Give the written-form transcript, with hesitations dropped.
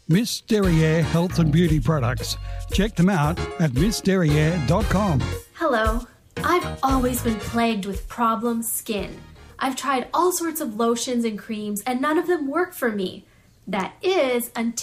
Miss Derriere Health and Beauty Products. Check them out at missderriere.com. Hello. I've always been plagued with problem skin. I've tried all sorts of lotions and creams and none of them work for me. That is until